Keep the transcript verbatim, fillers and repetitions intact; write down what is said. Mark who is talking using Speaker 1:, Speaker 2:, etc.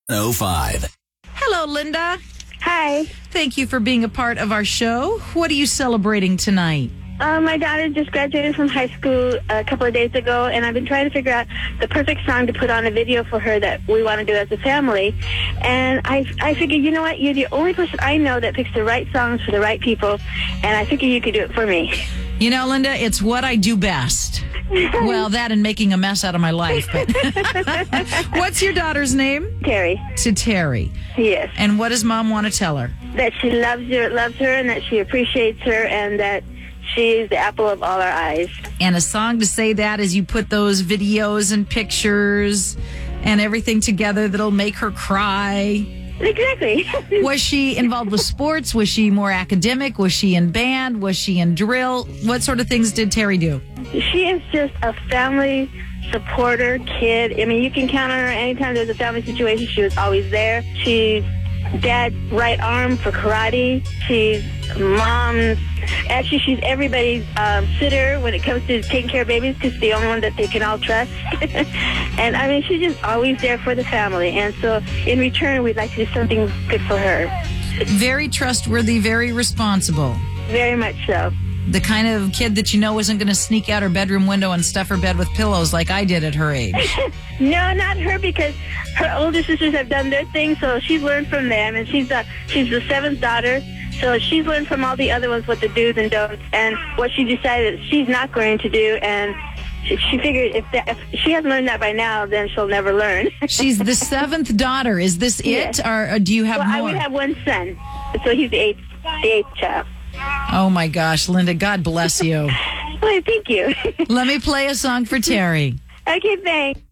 Speaker 1: oh five.
Speaker 2: Hello, Linda.
Speaker 3: Hi.
Speaker 2: Thank you for being a part of our show. What are you celebrating tonight?
Speaker 3: Uh, my daughter just graduated from high school a couple of days ago, and I've been trying to figure out the perfect song to put on a video for her that we want to do as a family. And I, I figured, you know what, you're the only person I know that picks the right songs for the right people, and I figured you could do it for me.
Speaker 2: You know, Linda, it's what I do best. Well, that and making a mess out of my life. But what's your daughter's name?
Speaker 3: Terry.
Speaker 2: To Terry.
Speaker 3: Yes.
Speaker 2: And what does Mom want to tell her?
Speaker 3: That she loves her, loves her, and that she appreciates her, and that she's the apple of all our eyes.
Speaker 2: And a song to say that as you put those videos and pictures and everything together that'll make her cry.
Speaker 3: Exactly.
Speaker 2: Was she involved with sports? Was she more academic? Was she in band? Was she in drill? What sort of things did Terry do?
Speaker 3: She is just a family supporter kid. I mean, you can count on her anytime there's a family situation. She was always there. She's dad's right arm for karate. She's mom's, actually she's everybody's um, sitter when it comes to taking care of babies, because she's the only one that they can all trust. And I mean, she's just always there for the family. And so in return, we'd like to do something good for her.
Speaker 2: Very trustworthy, very responsible.
Speaker 3: Very much so.
Speaker 2: The kind of kid that you know isn't going to sneak out her bedroom window and stuff her bed with pillows like I did at her age.
Speaker 3: No, not her, because her older sisters have done their thing, so she's learned from them, and she's the, she's the seventh daughter, so she's learned from all the other ones what the do's and don'ts, and what she decided she's not going to do, and she, she figured if, that, if she hasn't learned that by now, then she'll never learn.
Speaker 2: She's the seventh daughter. Is this it,
Speaker 3: Yes.
Speaker 2: or, or do you have
Speaker 3: well,
Speaker 2: more?
Speaker 3: I would have one son, so he's the eighth, the eighth child.
Speaker 2: Oh, my gosh, Linda, God bless you.
Speaker 3: Well, thank you.
Speaker 2: Let me play a song for Terry.
Speaker 3: Okay, thanks.